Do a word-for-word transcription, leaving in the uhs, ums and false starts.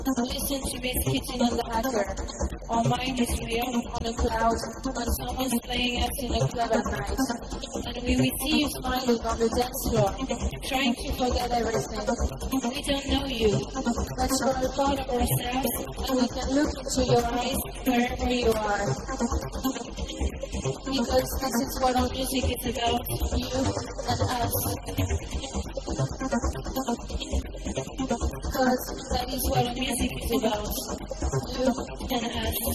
Listen to Miss Kitchen and the Hatter. Our mind is way up on a cloud when someone's playing us in a club at night. And we will see you smiling on the dance floor, trying to forget everything. We don't know you, but you are a part of ourselves, and we can look into your eyes wherever you are. Because this is what our music is about, you and us. Because that is what our music is about, you and us.